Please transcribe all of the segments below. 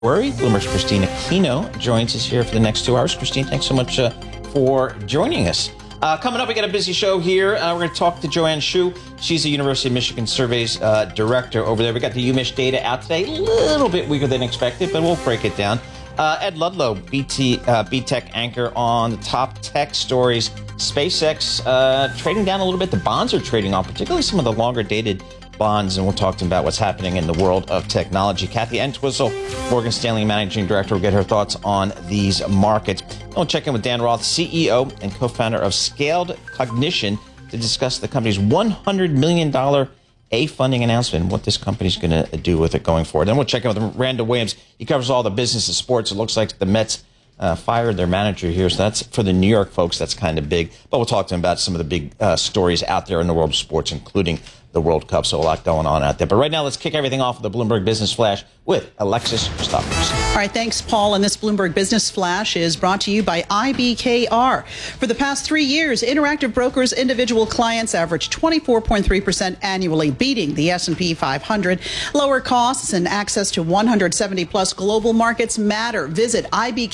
Worry. Bloomberg's Christina Aquino joins us here for the next 2 hours. Christine, thanks so much for joining us. Coming up, we got a busy show here. We're going to talk to Joanne Shu. She's the University of Michigan Surveys director over there. We got the UMich data out today. A little bit weaker than expected, but we'll break it down. Ed Ludlow, BTech anchor on the top tech stories. SpaceX trading down a little bit. The bonds are trading off, particularly some of the longer dated bonds, and we'll talk to him about what's happening in the world of technology. Kathy Entwistle, Morgan Stanley Managing Director, will get her thoughts on these markets. We'll check in with Dan Roth, CEO and co-founder of Scaled Cognition, to discuss the company's $100 million A funding announcement and what this company's going to do with it going forward. Then we'll check in with Randall Williams. He covers all the business and sports. It looks like the Mets fired their manager here, so that's for the New York folks. That's kind of big. But we'll talk to him about some of the big stories out there in the world of sports, including the World Cup. So a lot going on out there. But right now, let's kick everything off with the Bloomberg Business Flash with Alexis Christoforous. All right, thanks, Paul. And this Bloomberg Business Flash is brought to you by IBKR. For the past 3 years, Interactive Brokers individual clients averaged 24.3% annually, beating the S&P 500. Lower costs and access to 170-plus global markets matter. Visit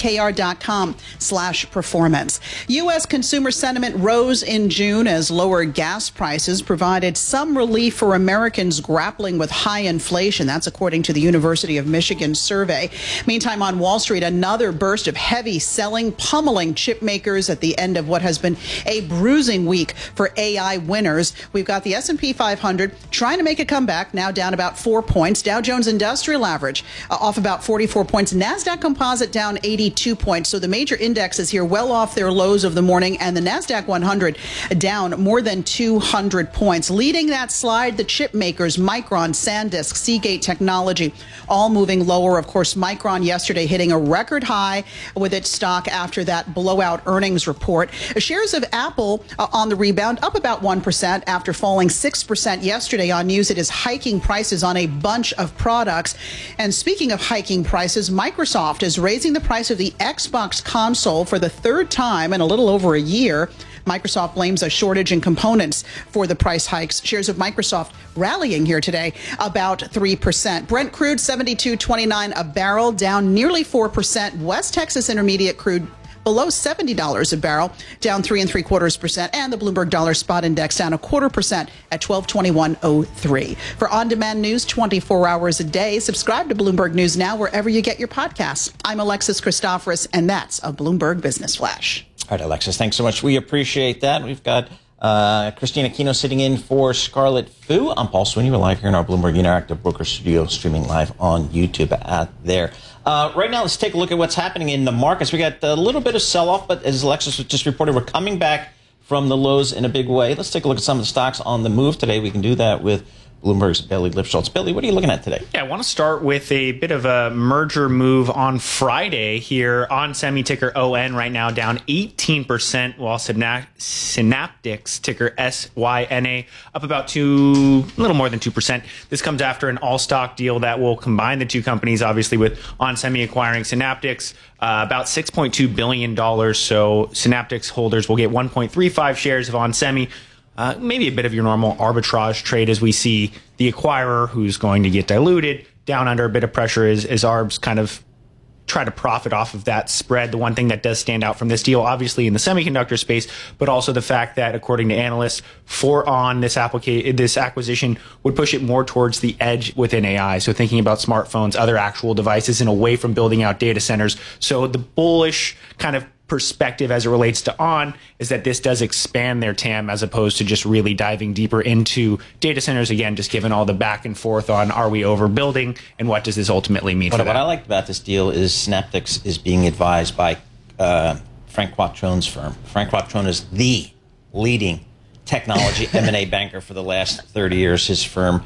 ibkr.com/performance. U.S. consumer sentiment rose in June as lower gas prices provided some relief for Americans grappling with high inflation. That's according to the University of Michigan survey. Meantime, on Wall Street, another burst of heavy selling, pummeling chip makers at the end of what has been a bruising week for AI winners. We've got the S&P 500 trying to make a comeback, now down about 4 points. Dow Jones Industrial Average off about 44 points. NASDAQ Composite down 82 points. So the major indexes here well off their lows of the morning, and the NASDAQ 100 down more than 200 points. Leading that slide, the chip makers, Micron, SanDisk, Seagate Technology, all moving lower. Of course, Micron yesterday hitting a record high with its stock after that blowout earnings report. Shares of Apple on the rebound, up about 1% after falling 6% yesterday on news it is hiking prices on a bunch of products. And speaking of hiking prices, Microsoft is raising the price of the Xbox console for the third time in a little over a year. Microsoft blames a shortage in components for the price hikes. Shares of Microsoft rallying here today about 3%. Brent crude $72.29 a barrel, down nearly 4%. West Texas Intermediate crude below $70 a barrel, down 3.75%. And the Bloomberg Dollar Spot Index down 0.25% at 1221.03. For on-demand news 24 hours a day, subscribe to Bloomberg News Now wherever you get your podcasts. I'm Alexis Christoforous, and that's a Bloomberg Business Flash. All right, Alexis, thanks so much. We appreciate that. We've got Christina Aquino sitting in for Scarlett Fu. I'm Paul Sweeney. We're live here in our Bloomberg Interactive Broker Studio, streaming live on YouTube out there. Right now, let's take a look at what's happening in the markets. We got a little bit of sell-off, but as Alexis just reported, we're coming back from the lows in a big way. Let's take a look at some of the stocks on the move today. We can do that with Bloomberg's Bailey Lipschultz. Billy, what are you looking at today? Yeah, I want to start with a bit of a merger move on Friday here on Semi ticker ON right now down 18%, while Synaptics ticker SYNA up about a little more than 2%. This comes after an all-stock deal that will combine the two companies, obviously with On Semi acquiring Synaptics, about $6.2 billion. So Synaptics holders will get 1.35 shares of On Semi. Maybe a bit of your normal arbitrage trade as we see the acquirer, who's going to get diluted, down under a bit of pressure as ARBs kind of try to profit off of that spread. The one thing that does stand out from this deal, obviously in the semiconductor space, but also the fact that, according to analysts, this acquisition would push it more towards the edge within AI. So thinking about smartphones, other actual devices, and away from building out data centers. So the bullish kind of perspective as it relates to On is that this does expand their TAM as opposed to just really diving deeper into data centers. Again, just given all the back and forth on are we overbuilding and what does this ultimately mean for them. What I like about this deal is Synaptics is being advised by Frank Quattrone's firm. Frank Quattrone is the leading technology M&A banker for the last 30 years. His firm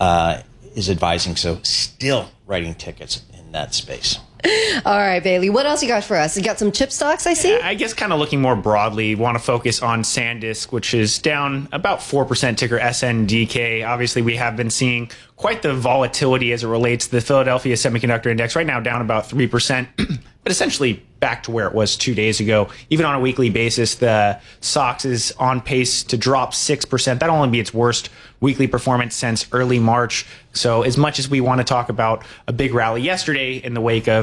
is advising, so still writing tickets in that space. All right, Bailey, what else you got for us? You got some chip stocks, I see? Yeah, I guess kind of looking more broadly, want to focus on SanDisk, which is down about 4%, ticker SNDK. Obviously, we have been seeing quite the volatility as it relates to the Philadelphia Semiconductor Index, right now down about 3%, but essentially back to where it was 2 days ago. Even on a weekly basis, the SOX is on pace to drop 6%. That'll only be its worst weekly performance since early March. So as much as we want to talk about a big rally yesterday in the wake of